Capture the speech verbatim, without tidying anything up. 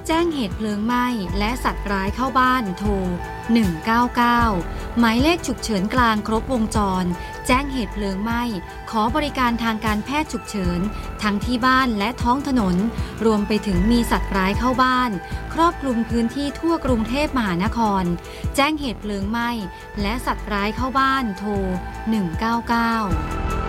แจ้งเหตุเพลิงไหม้และสัตว์ร้ายเข้าบ้านโทรหนึ่งเก้าเก้าหมายเลขฉุกเฉินกลางครบวงจรแจ้งเหตุเพลิงไหม้ขอบริการทางการแพทย์ฉุกเฉินทั้งที่บ้านและท้องถนนรวมไปถึงมีสัตว์ร้ายเข้าบ้านครอบคลุมพื้นที่ทั่วกรุงเทพมหานครแจ้งเหตุเพลิงไหม้และสัตว์ร้ายเข้าบ้านโทรหนึ่งเก้าเก้า